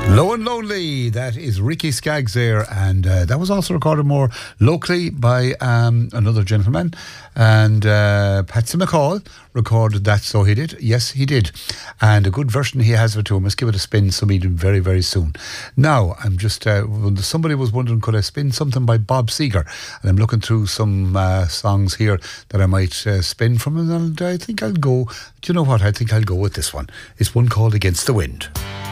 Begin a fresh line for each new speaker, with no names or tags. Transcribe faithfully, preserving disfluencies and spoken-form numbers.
Low and Lonely, that is Ricky Skaggs there, and uh, that was also recorded more locally by um, another gentleman, and uh, Patsy McCall recorded that, so he did, yes he did, and a good version he has of it too. I must give it a spin some evening very very soon. Now I'm just, uh, somebody was wondering could I spin something by Bob Seger, and I'm looking through some uh, songs here that I might uh, spin from, and I think I'll go, do you know what, I think I'll go with this one. It's one called Against the Wind.